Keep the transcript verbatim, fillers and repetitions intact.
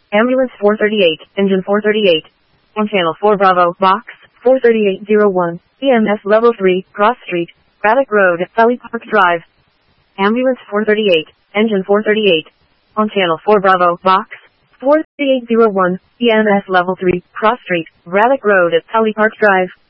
Ambulance four thirty-eight, engine four thirty-eight. On channel four Bravo, box four thirty-eight zero one, E M S level three, Cross Street, Braddock Road, Valley Park Drive. Ambulance four thirty-eight, engine four thirty-eight. On channel four Bravo, box four thirty-eight zero one, E M S level three, Cross Street, Braddock Road, Valley Park Drive.